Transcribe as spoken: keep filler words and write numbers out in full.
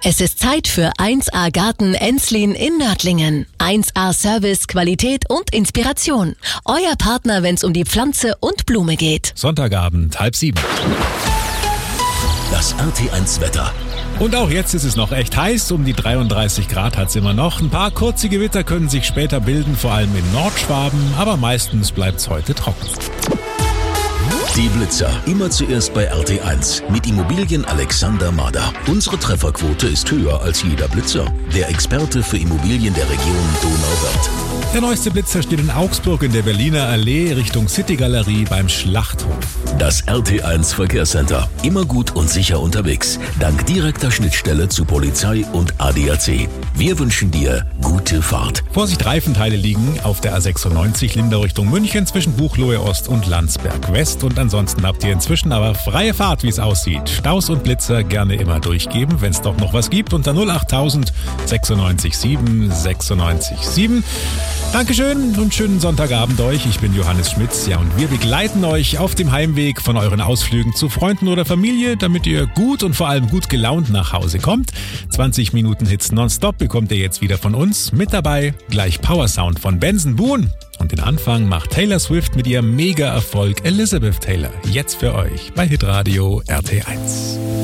Es ist Zeit für eins A Garten Enslin in Nördlingen. eins A Service, Qualität und Inspiration. Euer Partner, wenn es um die Pflanze und Blume geht. Sonntagabend, halb sieben. Das R T eins Wetter. Und auch jetzt ist es noch echt heiß, um die dreiunddreißig Grad hat es immer noch. Ein paar kurze Gewitter können sich später bilden, vor allem in Nordschwaben, aber meistens bleibt es heute trocken. Die Blitzer, immer zuerst bei R T eins mit Immobilien Alexander Mader. Unsere Trefferquote ist höher als jeder Blitzer. Der Experte für Immobilien der Region Donauwörth. Der neueste Blitzer steht in Augsburg in der Berliner Allee Richtung City-Galerie beim Schlachthof. Das R T eins Verkehrscenter. Immer gut und sicher unterwegs. Dank direkter Schnittstelle zu Polizei und A D A C. Wir wünschen dir gute Fahrt. Vorsicht, Reifenteile liegen auf der A sechsundneunzig Lindau Richtung München zwischen Buchloe Ost und Landsberg West. Und ansonsten habt ihr inzwischen aber freie Fahrt, wie es aussieht. Staus und Blitzer gerne immer durchgeben, wenn es doch noch was gibt. Unter null achttausend sechsundneunzig sieben sechsundneunzig sieben. Dankeschön und schönen Sonntagabend euch. Ich bin Johannes Schmitz. Ja, und wir begleiten euch auf dem Heimweg von euren Ausflügen zu Freunden oder Familie, damit ihr gut und vor allem gut gelaunt nach Hause kommt. zwanzig Minuten Hits nonstop bekommt ihr jetzt wieder von uns. Mit dabei gleich Powersound von Benson Boone. Und den Anfang macht Taylor Swift mit ihrem Mega-Erfolg Elizabeth Taylor. Jetzt für euch bei Hitradio R T eins.